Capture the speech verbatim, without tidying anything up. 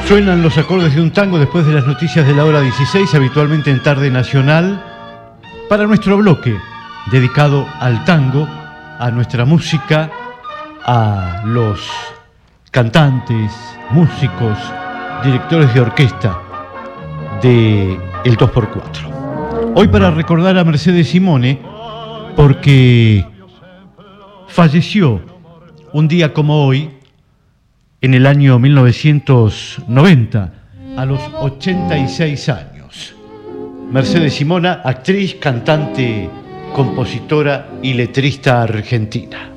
Suenan los acordes de un tango después de las noticias de la hora dieciséis, habitualmente en Tarde Nacional, para nuestro bloque dedicado al tango, a nuestra música, a los cantantes, músicos, directores de orquesta de el dos por cuatro. Hoy para recordar a Mercedes Simone, porque falleció un día como hoy, en el año mil novecientos noventa, a los ochenta y seis años. Mercedes Simone, actriz, cantante, compositora y letrista argentina.